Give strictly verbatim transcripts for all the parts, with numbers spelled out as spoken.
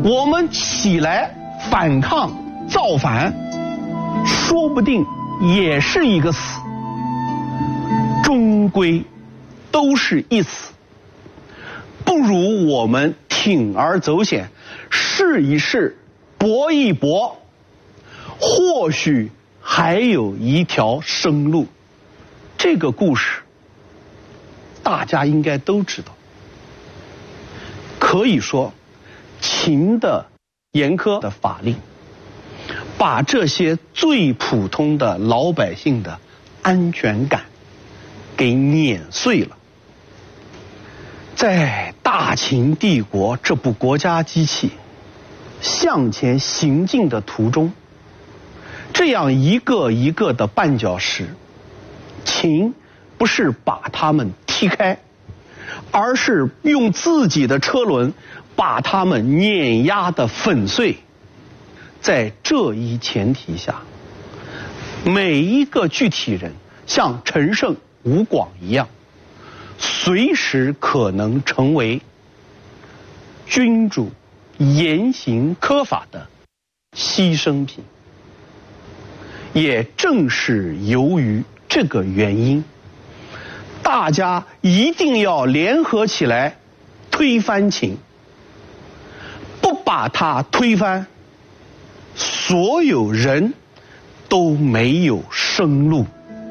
我们起来反抗造反，说不定也是一个死，终归都是一死。不如我们铤而走险，试一试，搏一搏，或许还有一条生路。这个故事大家应该都知道。可以说，秦的严苛的法令，把这些最普通的老百姓的安全感给碾碎了。在大秦帝国这部国家机器向前行进的途中，这样一个一个的绊脚石，秦不是把他们踢开，而是用自己的车轮把他们碾压得粉碎。在这一前提下，每一个具体人像陈胜、吴广一样，随时可能成为君主严刑苛法的牺牲品。也正是由于这个原因，大家一定要联合起来推翻秦。不把它推翻，所有人都没有生路。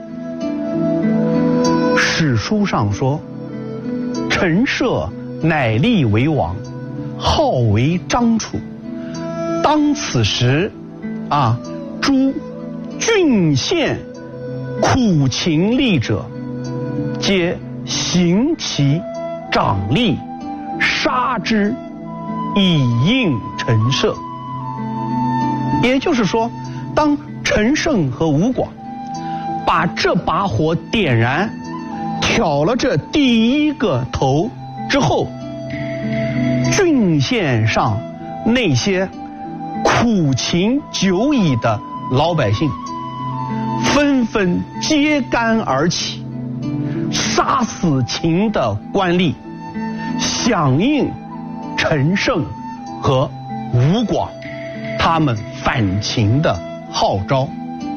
史书上说，陈涉乃立为王，号为张楚。当此时，啊，诸郡县苦秦吏者，皆行其长吏，杀之，以应陈涉。也就是说，当陈胜和吴广把这把火点燃，挑了这第一个头之后，郡县上那些苦秦久矣的老百姓纷纷揭竿而起，杀死秦的官吏，响应陈胜和吴广他们反秦的号召。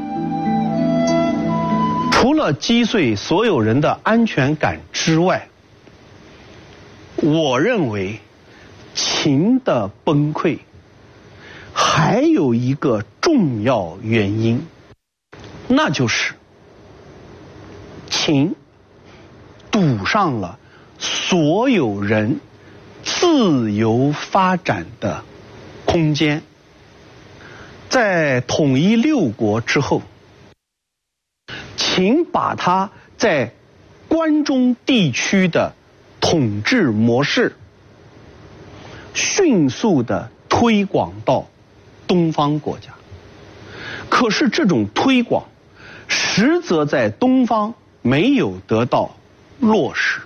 除了击碎所有人的安全感之外，我认为秦的崩溃还有一个重要原因，那就是秦堵上了所有人自由发展的空间。在统一六国之后，秦把他在关中地区的统治模式迅速地推广到东方国家。可是这种推广实则在东方没有得到落实。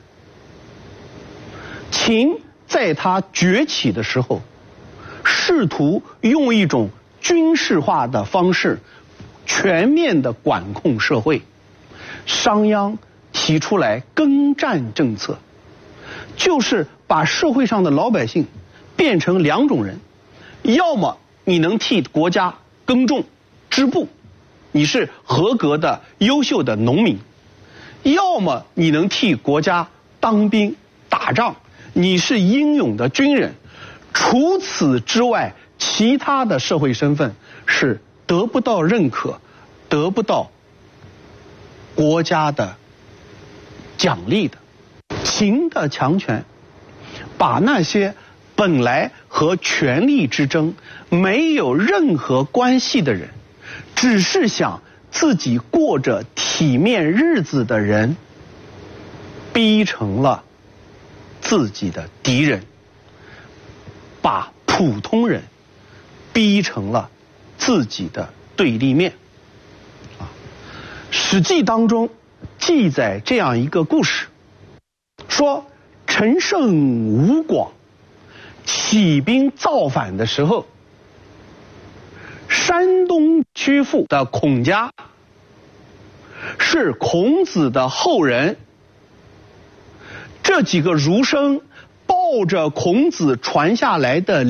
秦在他崛起的时候，试图用一种军事化的方式全面地管控社会。商鞅提出来耕战政策，就是把社会上的老百姓变成两种人，要么你能替国家耕种织布，你是合格的优秀的农民；要么你能替国家当兵打仗，你是英勇的军人。除此之外，其他的社会身份是得不到认可，得不到国家的奖励的。秦的强权把那些本来和权力之争没有任何关系的人，只是想自己过着体面日子的人，逼成了自己的敌人，把普通人逼成了自己的对立面。啊，《史记》当中记载这样一个故事，说陈胜吴广起兵造反的时候，山东曲阜的孔家是孔子的后人，这几个儒生抱着孔子传下来的